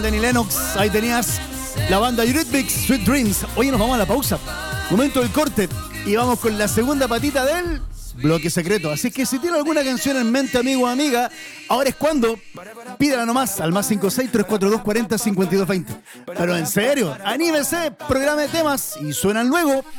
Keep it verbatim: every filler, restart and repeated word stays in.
Lenny Lennox, ahí tenías la banda Eurythmics, Sweet Dreams. Hoy nos vamos a la pausa, momento del corte, y vamos con la segunda patita del bloque secreto. Así que si tiene alguna canción en mente, amigo o amiga, ahora es cuando. Pídala nomás al más cinco seis, tres cuatro dos, cuarenta, cincuenta y dos veinte. Pero en serio, anímese, programa de temas y suenan luego.